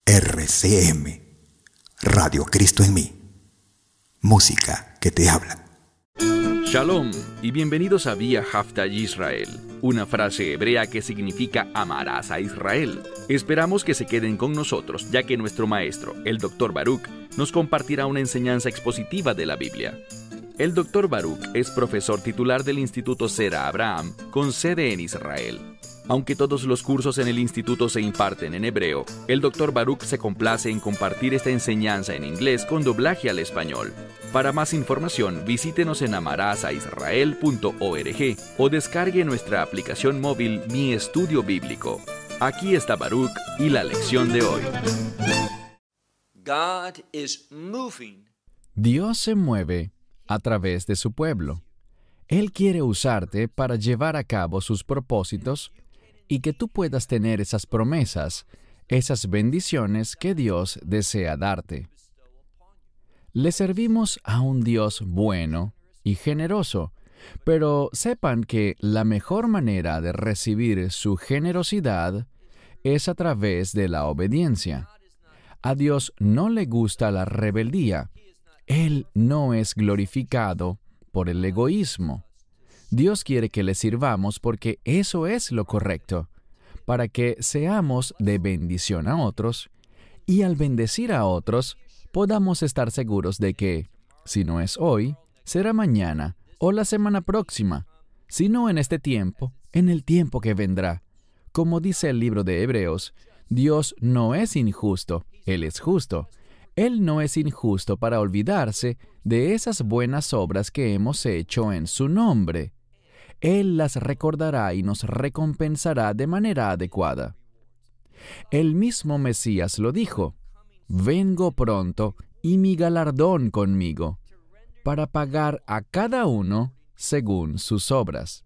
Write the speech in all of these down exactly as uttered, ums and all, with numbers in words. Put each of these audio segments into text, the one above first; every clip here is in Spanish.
R C M, Radio Cristo en mí. Música que te habla. Shalom y bienvenidos a Vía Hafta Yisrael, una frase hebrea que significa amarás a Israel. Esperamos que se queden con nosotros, ya que nuestro maestro, el doctor Baruch, nos compartirá una enseñanza expositiva de la Biblia. El doctor Baruch es profesor titular del Instituto Sera Abraham, con sede en Israel. Aunque todos los cursos en el instituto se imparten en hebreo, el doctor Baruch se complace en compartir esta enseñanza en inglés con doblaje al español. Para más información, visítenos en amarasaisrael punto org o descargue nuestra aplicación móvil Mi Estudio Bíblico. Aquí está Baruch y la lección de hoy. God is moving. Dios se mueve a través de su pueblo. Él quiere usarte para llevar a cabo sus propósitos y que tú puedas tener esas promesas, esas bendiciones que Dios desea darte. Le servimos a un Dios bueno y generoso, pero sepan que la mejor manera de recibir su generosidad es a través de la obediencia. A Dios no le gusta la rebeldía. Él no es glorificado por el egoísmo. Dios quiere que le sirvamos porque eso es lo correcto, para que seamos de bendición a otros, y al bendecir a otros, podamos estar seguros de que, si no es hoy, será mañana o la semana próxima, si no en este tiempo, en el tiempo que vendrá. Como dice el libro de Hebreos, Dios no es injusto, Él es justo. Él no es injusto para olvidarse de esas buenas obras que hemos hecho en su nombre. Él las recordará y nos recompensará de manera adecuada. El mismo Mesías lo dijo: «Vengo pronto y mi galardón conmigo, para pagar a cada uno según sus obras».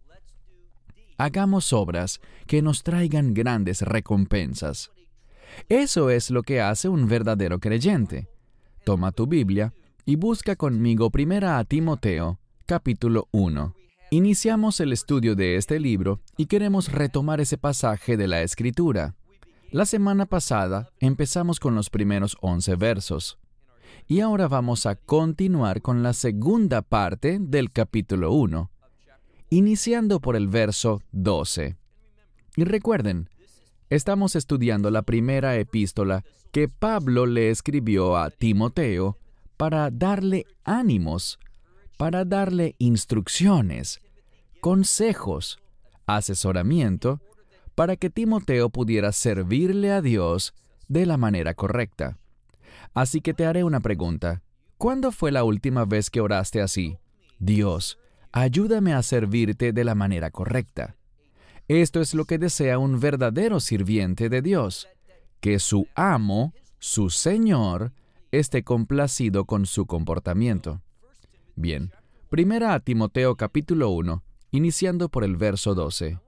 Hagamos obras que nos traigan grandes recompensas. Eso es lo que hace un verdadero creyente. Toma tu Biblia y busca conmigo Primera a Timoteo, capítulo uno. Iniciamos el estudio de este libro y queremos retomar ese pasaje de la Escritura. La semana pasada empezamos con los primeros once versos. Y ahora vamos a continuar con la segunda parte del capítulo uno, iniciando por el verso doce. Y recuerden, estamos estudiando la primera epístola que Pablo le escribió a Timoteo para darle ánimos, para darle instrucciones, consejos, asesoramiento, para que Timoteo pudiera servirle a Dios de la manera correcta. Así que te haré una pregunta. ¿Cuándo fue la última vez que oraste así? Dios, ayúdame a servirte de la manera correcta. Esto es lo que desea un verdadero sirviente de Dios, que su amo, su Señor, esté complacido con su comportamiento. Bien, primera a Timoteo capítulo uno, iniciando por el verso doce.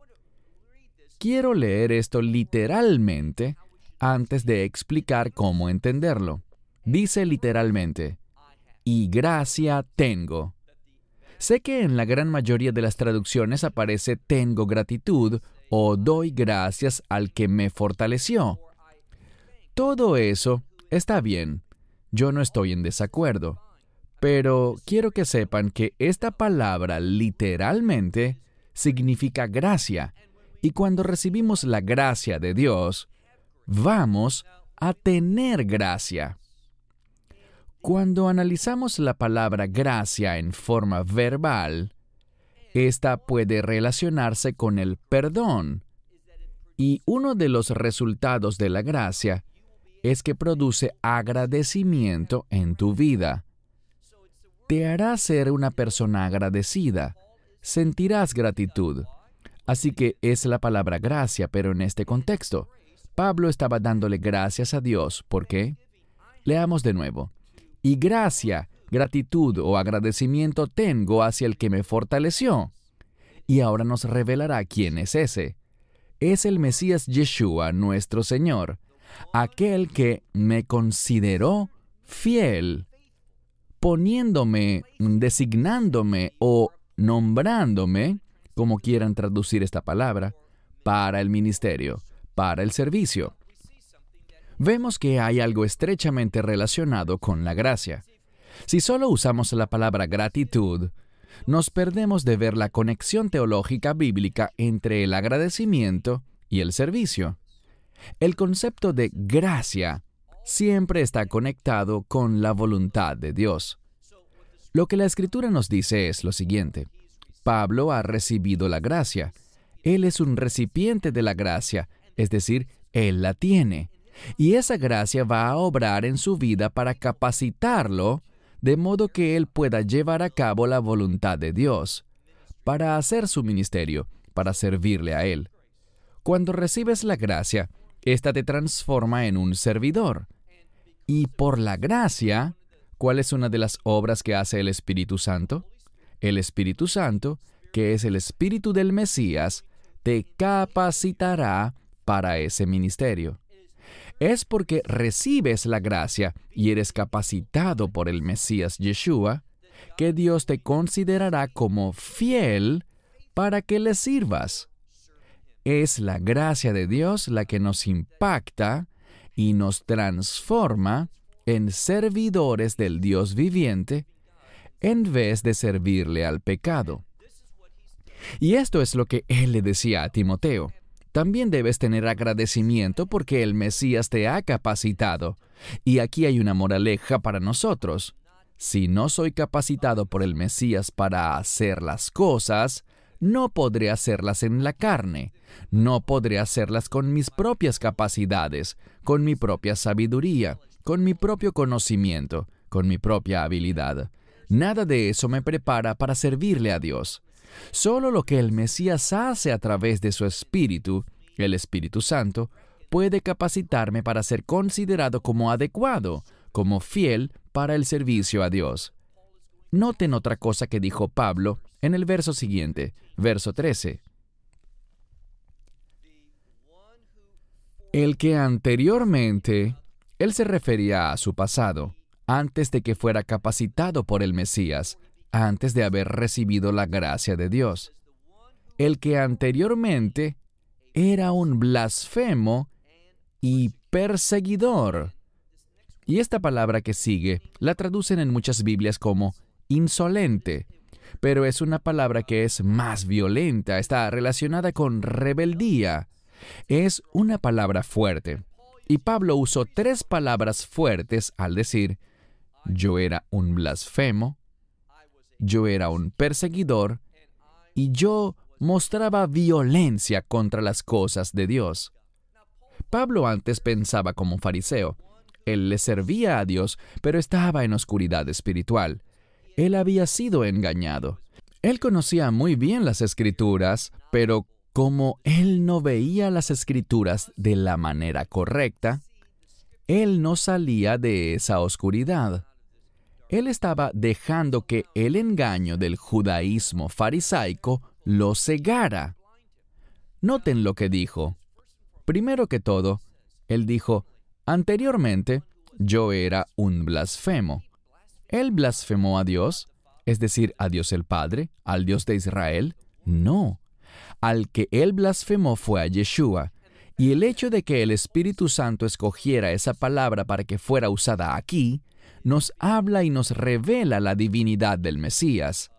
Quiero leer esto literalmente antes de explicar cómo entenderlo. Dice literalmente, «Y gracia tengo». Sé que en la gran mayoría de las traducciones aparece «tengo gratitud» o «doy gracias al que me fortaleció». Todo eso está bien. Yo no estoy en desacuerdo. Pero quiero que sepan que esta palabra literalmente significa gracia. Y cuando recibimos la gracia de Dios, vamos a tener gracia. Cuando analizamos la palabra gracia en forma verbal, esta puede relacionarse con el perdón. Y uno de los resultados de la gracia es que produce agradecimiento en tu vida. Te hará ser una persona agradecida. Sentirás gratitud. Así que es la palabra gracia, pero en este contexto. Pablo estaba dándole gracias a Dios. ¿Por qué? Leamos de nuevo. Y gracia, gratitud o agradecimiento tengo hacia el que me fortaleció. Y ahora nos revelará quién es ese. Es el Mesías Yeshua, nuestro Señor, aquel que me consideró fiel, poniéndome, designándome o nombrándome, como quieran traducir esta palabra, para el ministerio, para el servicio. vemos que hay algo estrechamente relacionado con la gracia. Si solo usamos la palabra gratitud, nos perdemos de ver la conexión teológica bíblica entre el agradecimiento y el servicio. El concepto de gracia siempre está conectado con la voluntad de Dios. Lo que la Escritura nos dice es lo siguiente: Pablo ha recibido la gracia. Él es un recipiente de la gracia, es decir, él la tiene. Y esa gracia va a obrar en su vida para capacitarlo, de modo que él pueda llevar a cabo la voluntad de Dios, para hacer su ministerio, para servirle a Él. Cuando recibes la gracia, ésta te transforma en un servidor. Y por la gracia, ¿cuál es una de las obras que hace el Espíritu Santo? El Espíritu Santo, que es el Espíritu del Mesías, te capacitará para ese ministerio. Es porque recibes la gracia y eres capacitado por el Mesías Yeshua, que Dios te considerará como fiel para que le sirvas. Es la gracia de Dios la que nos impacta y nos transforma en servidores del Dios viviente, en vez de servirle al pecado. Y esto es lo que él le decía a Timoteo. También debes tener agradecimiento porque el Mesías te ha capacitado. Y aquí hay una moraleja para nosotros. Si no soy capacitado por el Mesías para hacer las cosas, no podré hacerlas en la carne. No podré hacerlas con mis propias capacidades, con mi propia sabiduría, con mi propio conocimiento, con mi propia habilidad. Nada de eso me prepara para servirle a Dios. Solo lo que el Mesías hace a través de su Espíritu, el Espíritu Santo, puede capacitarme para ser considerado como adecuado, como fiel para el servicio a Dios. Noten otra cosa que dijo Pablo en el verso siguiente, verso trece. El que anteriormente, él se refería a su pasado, antes de que fuera capacitado por el Mesías, antes de haber recibido la gracia de Dios. El que anteriormente era un blasfemo y perseguidor. Y esta palabra que sigue la traducen en muchas Biblias como insolente, pero es una palabra que es más violenta, está relacionada con rebeldía. Es una palabra fuerte. Y Pablo usó tres palabras fuertes al decir: yo era un blasfemo, yo era un perseguidor y yo mostraba violencia contra las cosas de Dios. Pablo antes pensaba como fariseo. Él le servía a Dios, pero estaba en oscuridad espiritual. Él había sido engañado. Él conocía muy bien las Escrituras, pero como él no veía las Escrituras de la manera correcta, él no salía de esa oscuridad. Él estaba dejando que el engaño del judaísmo farisaico lo cegara. Noten lo que dijo. Primero que todo, él dijo: anteriormente, yo era un blasfemo. ¿Él blasfemó a Dios? Es decir, ¿a Dios el Padre? ¿Al Dios de Israel? No. Al que él blasfemó fue a Yeshua. Y el hecho de que el Espíritu Santo escogiera esa palabra para que fuera usada aquí, nos habla y nos revela la divinidad del Mesías.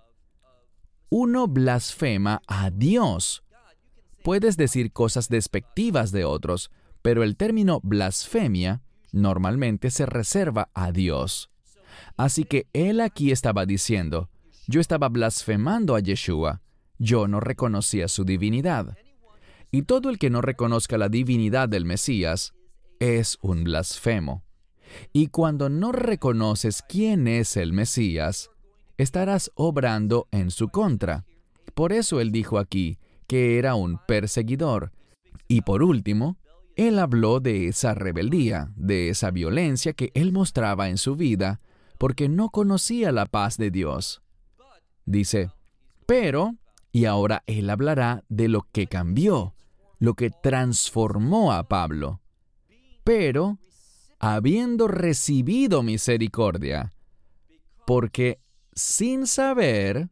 Uno blasfema a Dios. Puedes decir cosas despectivas de otros, pero el término blasfemia normalmente se reserva a Dios. Así que él aquí estaba diciendo: yo estaba blasfemando a Yeshua, yo no reconocía su divinidad. Y todo el que no reconozca la divinidad del Mesías es un blasfemo. Y cuando no reconoces quién es el Mesías, estarás obrando en su contra. Por eso él dijo aquí que era un perseguidor. Y por último, él habló de esa rebeldía, de esa violencia que él mostraba en su vida, porque no conocía la paz de Dios. Dice, pero, y ahora él hablará de lo que cambió, lo que transformó a Pablo. Pero, habiendo recibido misericordia, porque sin saber,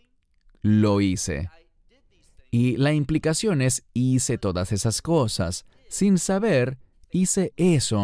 lo hice. Y la implicación es, hice todas esas cosas. Sin saber, hice eso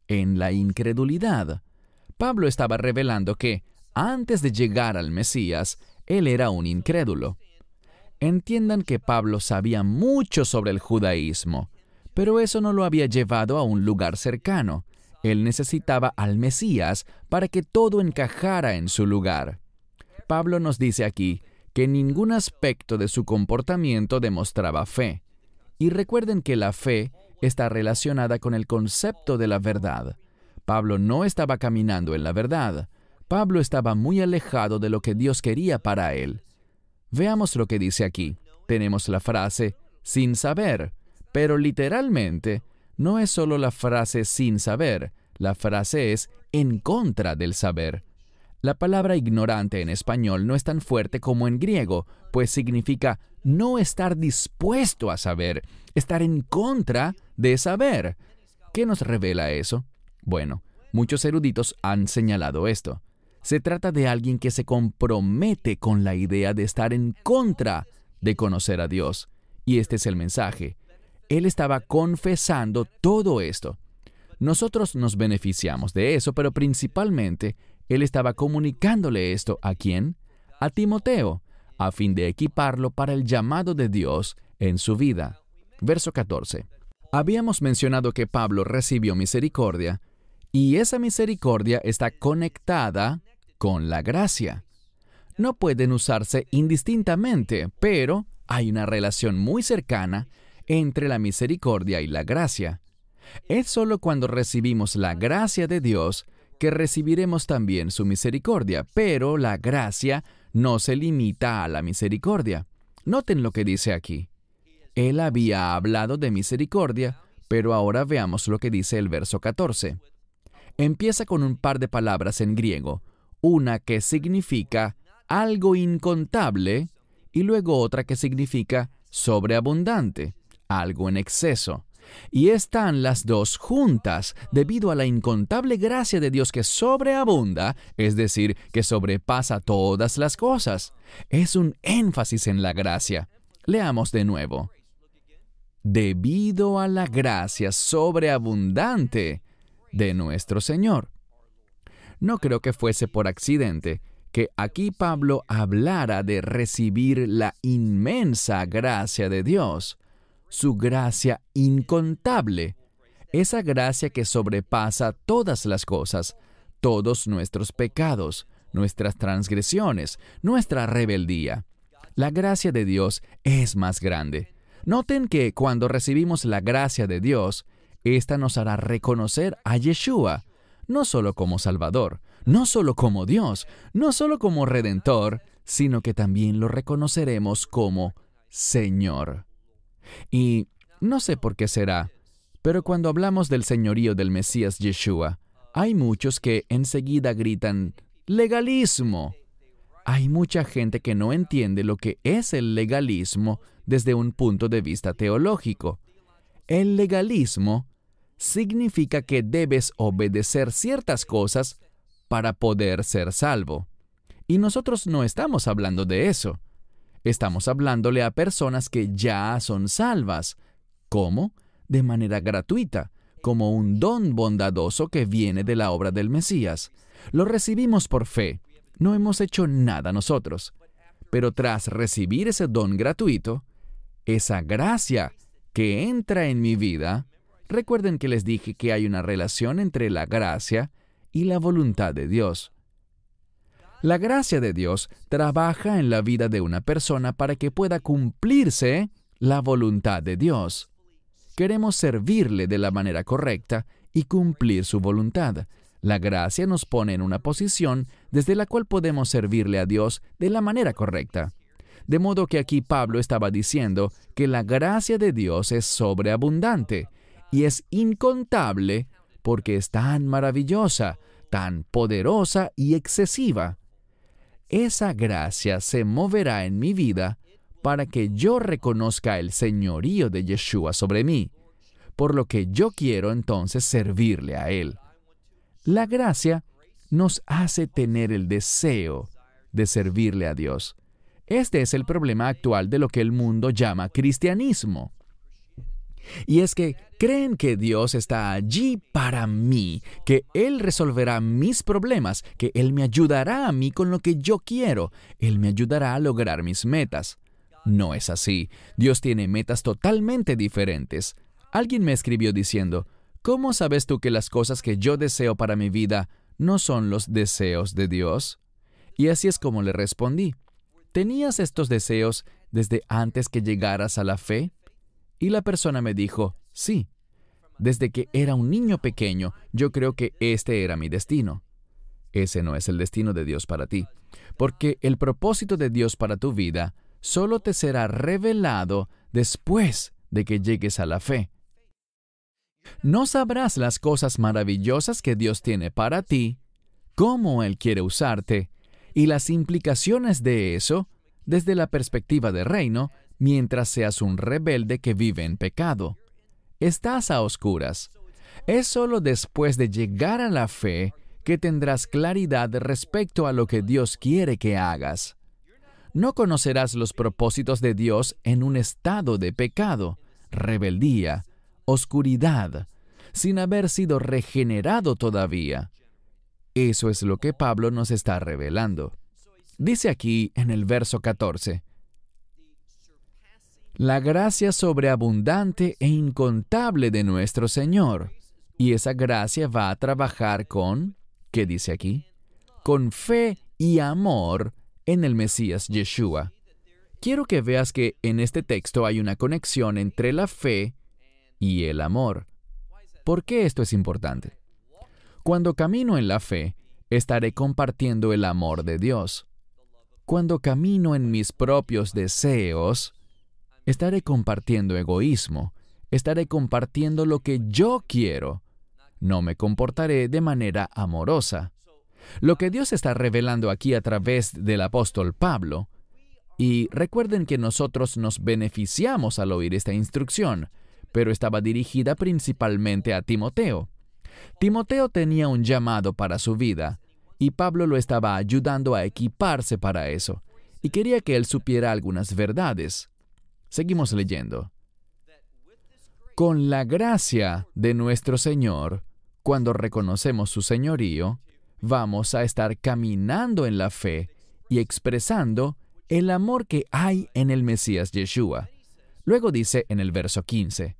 en la incredulidad. Pablo estaba revelando que, antes de llegar al Mesías, él era un incrédulo. Entiendan que Pablo sabía mucho sobre el judaísmo, pero eso no lo había llevado a un lugar cercano. Él necesitaba al Mesías para que todo encajara en su lugar. Pablo nos dice aquí que ningún aspecto de su comportamiento demostraba fe. Y recuerden que la fe está relacionada con el concepto de la verdad. Pablo no estaba caminando en la verdad. Pablo estaba muy alejado de lo que Dios quería para él. Veamos lo que dice aquí. Tenemos la frase sin saber, pero literalmente no es solo la frase sin saber, la frase es en contra del saber. La palabra ignorante en español no es tan fuerte como en griego, pues significa no estar dispuesto a saber, estar en contra de saber. ¿Qué nos revela eso? Bueno, muchos eruditos han señalado esto. Se trata de alguien que se compromete con la idea de estar en contra de conocer a Dios. Y este es el mensaje. Él estaba confesando todo esto. Nosotros nos beneficiamos de eso, pero principalmente, él estaba comunicándole esto ¿a quién? A Timoteo, a fin de equiparlo para el llamado de Dios en su vida. Verso catorce. Habíamos mencionado que Pablo recibió misericordia, y esa misericordia está conectada con la gracia. No pueden usarse indistintamente, pero hay una relación muy cercana entre la misericordia y la gracia. Es solo cuando recibimos la gracia de Dios que recibiremos también su misericordia, pero la gracia no se limita a la misericordia. Noten lo que dice aquí. Él había hablado de misericordia, pero ahora veamos lo que dice el verso catorce. Empieza con un par de palabras en griego, una que significa algo incontable y luego otra que significa sobreabundante, algo en exceso. Y están las dos juntas debido a la incontable gracia de Dios que sobreabunda, es decir, que sobrepasa todas las cosas. Es un énfasis en la gracia. Leamos de nuevo. Debido a la gracia sobreabundante de nuestro Señor. No creo que fuese por accidente que aquí Pablo hablara de recibir la inmensa gracia de Dios, su gracia incontable, esa gracia que sobrepasa todas las cosas, todos nuestros pecados, nuestras transgresiones, nuestra rebeldía. La gracia de Dios es más grande. Noten que cuando recibimos la gracia de Dios, esta nos hará reconocer a Yeshua, no solo como Salvador, no solo como Dios, no solo como Redentor, sino que también lo reconoceremos como Señor. Y no sé por qué será, pero cuando hablamos del señorío del Mesías Yeshua, hay muchos que enseguida gritan ¡legalismo! Hay mucha gente que no entiende lo que es el legalismo desde un punto de vista teológico. El legalismo significa que debes obedecer ciertas cosas para poder ser salvo. Y nosotros no estamos hablando de eso. Estamos hablándole a personas que ya son salvas. ¿Cómo? De manera gratuita, como un don bondadoso que viene de la obra del Mesías. Lo recibimos por fe. No hemos hecho nada nosotros. Pero tras recibir ese don gratuito, esa gracia que entra en mi vida, recuerden que les dije que hay una relación entre la gracia y la voluntad de Dios. La gracia de Dios trabaja en la vida de una persona para que pueda cumplirse la voluntad de Dios. Queremos servirle de la manera correcta y cumplir su voluntad. La gracia nos pone en una posición desde la cual podemos servirle a Dios de la manera correcta. De modo que aquí Pablo estaba diciendo que la gracia de Dios es sobreabundante y es incontable porque es tan maravillosa, tan poderosa y excesiva. Esa gracia se moverá en mi vida para que yo reconozca el señorío de Yeshua sobre mí, por lo que yo quiero entonces servirle a Él. La gracia nos hace tener el deseo de servirle a Dios. Este es el problema actual de lo que el mundo llama cristianismo. Y es que creen que Dios está allí para mí, que Él resolverá mis problemas, que Él me ayudará a mí con lo que yo quiero, Él me ayudará a lograr mis metas. No es así. Dios tiene metas totalmente diferentes. Alguien me escribió diciendo, ¿cómo sabes tú que las cosas que yo deseo para mi vida no son los deseos de Dios? Y así es como le respondí. ¿Tenías estos deseos desde antes que llegaras a la fe? Y la persona me dijo, sí. Desde que era un niño pequeño, yo creo que este era mi destino. Ese no es el destino de Dios para ti, porque el propósito de Dios para tu vida solo te será revelado después de que llegues a la fe. No sabrás las cosas maravillosas que Dios tiene para ti, cómo Él quiere usarte, y las implicaciones de eso desde la perspectiva del reino, mientras seas un rebelde que vive en pecado. Estás a oscuras. Es solo después de llegar a la fe que tendrás claridad respecto a lo que Dios quiere que hagas. No conocerás los propósitos de Dios en un estado de pecado, rebeldía, oscuridad, sin haber sido regenerado todavía. Eso es lo que Pablo nos está revelando. Dice aquí en el verso catorce, la gracia sobreabundante e incontable de nuestro Señor. Y esa gracia va a trabajar con, ¿qué dice aquí? Con fe y amor en el Mesías Yeshua. Quiero que veas que en este texto hay una conexión entre la fe y el amor. ¿Por qué esto es importante? Cuando camino en la fe, estaré compartiendo el amor de Dios. Cuando camino en mis propios deseos, estaré compartiendo egoísmo. Estaré compartiendo lo que yo quiero. No me comportaré de manera amorosa. Lo que Dios está revelando aquí a través del apóstol Pablo, y recuerden que nosotros nos beneficiamos al oír esta instrucción, pero estaba dirigida principalmente a Timoteo. Timoteo tenía un llamado para su vida, y Pablo lo estaba ayudando a equiparse para eso, y quería que él supiera algunas verdades. Seguimos leyendo. Con la gracia de nuestro Señor, cuando reconocemos su señorío, vamos a estar caminando en la fe y expresando el amor que hay en el Mesías Yeshua. Luego dice en el verso quince,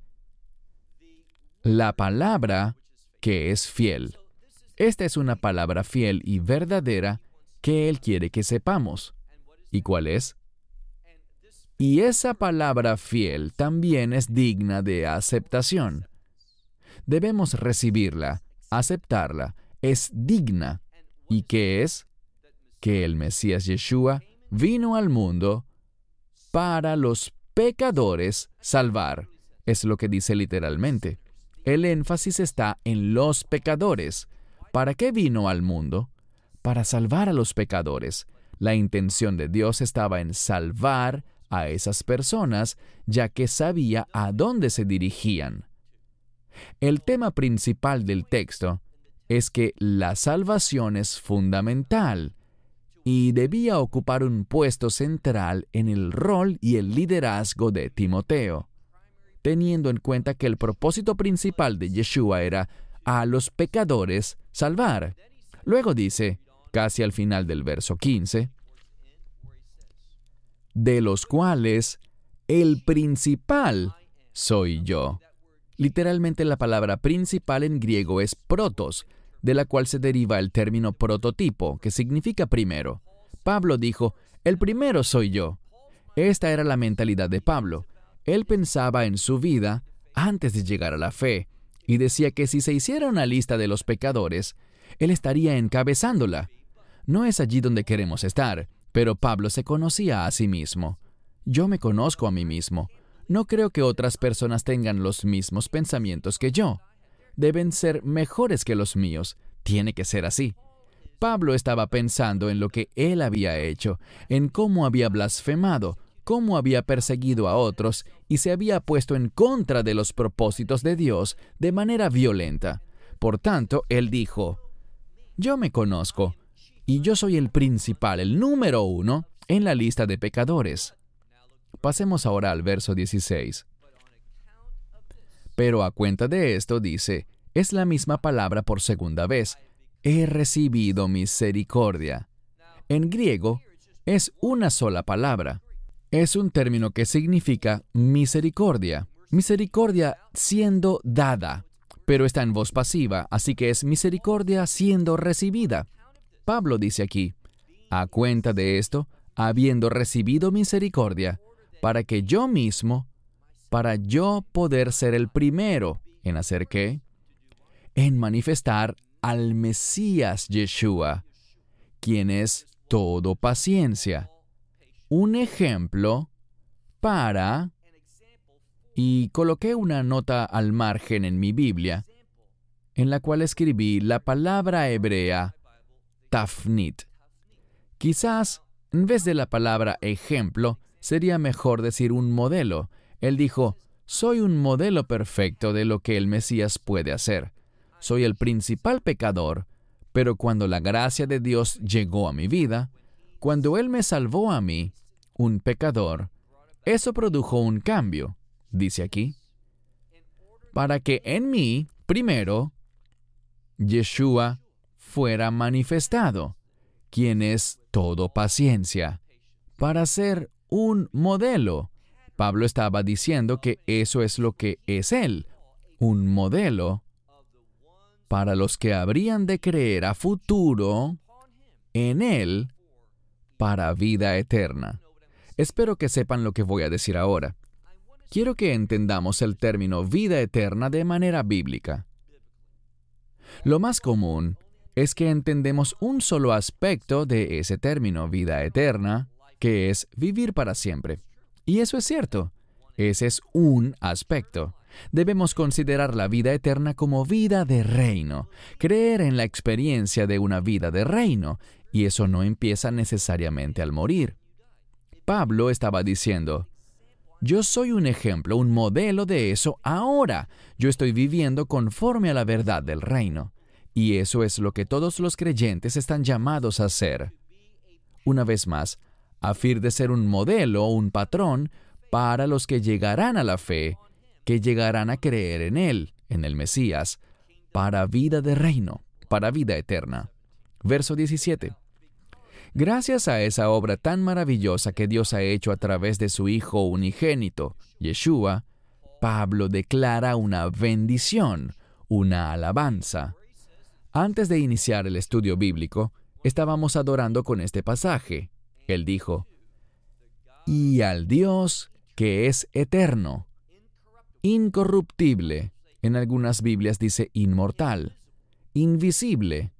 la palabra que es fiel. Esta es una palabra fiel y verdadera que Él quiere que sepamos. ¿Y cuál es? Y esa palabra fiel también es digna de aceptación. Debemos recibirla, aceptarla. Es digna. ¿Y qué es? Que el Mesías Yeshua vino al mundo para los pecadores salvar. Es lo que dice literalmente. El énfasis está en los pecadores. ¿Para qué vino al mundo? Para salvar a los pecadores. La intención de Dios estaba en salvar a esas personas, ya que sabía a dónde se dirigían. El tema principal del texto es que la salvación es fundamental y debía ocupar un puesto central en el rol y el liderazgo de Timoteo, teniendo en cuenta que el propósito principal de Yeshua era a los pecadores salvar. Luego dice, casi al final del verso quince, de los cuales el principal soy yo. Literalmente la palabra principal en griego es protos, de la cual se deriva el término prototipo, que significa primero. Pablo dijo, el primero soy yo. Esta era la mentalidad de Pablo. Él pensaba en su vida antes de llegar a la fe, y decía que si se hiciera una lista de los pecadores, él estaría encabezándola. No es allí donde queremos estar, pero Pablo se conocía a sí mismo. Yo me conozco a mí mismo. No creo que otras personas tengan los mismos pensamientos que yo. Deben ser mejores que los míos. Tiene que ser así. Pablo estaba pensando en lo que él había hecho, en cómo había blasfemado, cómo había perseguido a otros y se había puesto en contra de los propósitos de Dios de manera violenta. Por tanto, él dijo, yo me conozco, y yo soy el principal, el número uno, en la lista de pecadores. Pasemos ahora al verso dieciséis. Pero a cuenta de esto dice, es la misma palabra por segunda vez. He recibido misericordia. En griego, es una sola palabra. Es un término que significa misericordia. Misericordia siendo dada, pero está en voz pasiva, así que es misericordia siendo recibida. Pablo dice aquí, a cuenta de esto, habiendo recibido misericordia, para que yo mismo, para yo poder ser el primero, ¿en hacer qué? En manifestar al Mesías Yeshua, quien es todo paciencia. Un ejemplo para... Y coloqué una nota al margen en mi Biblia, en la cual escribí la palabra hebrea tafnit. Quizás, en vez de la palabra ejemplo, sería mejor decir un modelo. Él dijo, soy un modelo perfecto de lo que el Mesías puede hacer. Soy el principal pecador, pero cuando la gracia de Dios llegó a mi vida, cuando Él me salvó a mí, un pecador, eso produjo un cambio, dice aquí, para que en mí, primero, Yeshua fuera manifestado, quien es todo paciencia, para ser un modelo. Pablo estaba diciendo que eso es lo que es Él, un modelo para los que habrían de creer a futuro en Él para vida eterna. Espero que sepan lo que voy a decir ahora. Quiero que entendamos el término vida eterna de manera bíblica. Lo más común es que entendemos un solo aspecto de ese término vida eterna, que es vivir para siempre. Y eso es cierto. Ese es un aspecto. Debemos considerar la vida eterna como vida de reino, creer en la experiencia de una vida de reino, y eso no empieza necesariamente al morir. Pablo estaba diciendo, yo soy un ejemplo, un modelo de eso ahora. Yo estoy viviendo conforme a la verdad del reino. Y eso es lo que todos los creyentes están llamados a hacer. Una vez más, a fin de ser un modelo o un patrón para los que llegarán a la fe, que llegarán a creer en Él, en el Mesías, para vida de reino, para vida eterna. Verso diecisiete. Gracias a esa obra tan maravillosa que Dios ha hecho a través de su Hijo unigénito, Yeshua, Pablo declara una bendición, una alabanza. Antes de iniciar el estudio bíblico, estábamos adorando con este pasaje. Él dijo, y al Dios que es eterno, incorruptible, en algunas Biblias dice inmortal, invisible,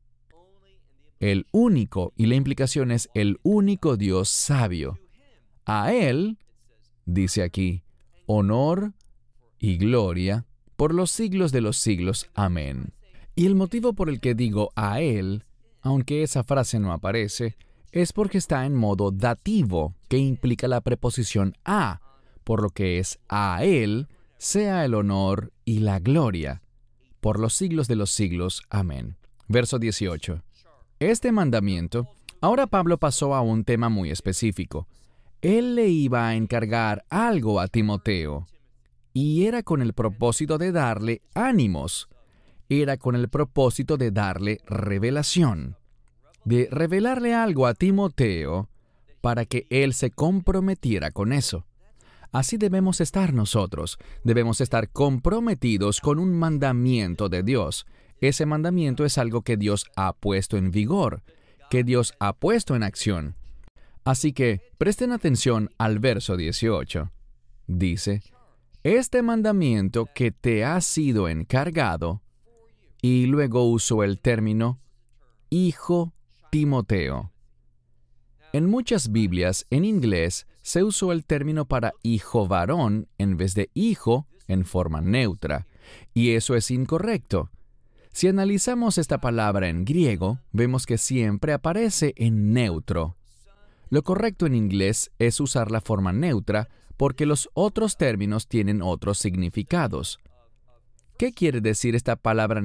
el único, y la implicación es el único Dios sabio. A Él, dice aquí, honor y gloria por los siglos de los siglos. Amén. Y el motivo por el que digo a Él, aunque esa frase no aparece, es porque está en modo dativo, que implica la preposición a, por lo que es a Él, sea el honor y la gloria, por los siglos de los siglos. Amén. Verso dieciocho. Este mandamiento, ahora Pablo pasó a un tema muy específico. Él le iba a encargar algo a Timoteo, y era con el propósito de darle ánimos, era con el propósito de darle revelación, de revelarle algo a Timoteo para que él se comprometiera con eso. Así debemos estar nosotros, debemos estar comprometidos con un mandamiento de Dios. Ese mandamiento es algo que Dios ha puesto en vigor, que Dios ha puesto en acción. Así que presten atención al verso dieciocho. Dice, este mandamiento que te ha sido encargado, y luego usó el término hijo Timoteo. En muchas Biblias, en inglés, se usó el término para hijo varón en vez de hijo en forma neutra, y eso es incorrecto. Si analizamos esta palabra en griego, vemos que siempre aparece en neutro. Lo correcto en inglés es usar la forma neutra porque los otros términos tienen otros significados. ¿Qué quiere decir esta palabra